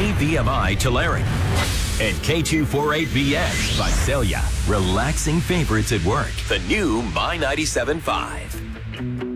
KVMI Tulare. And K248BS Visalia. Relaxing favorites at work. The new My 97.5.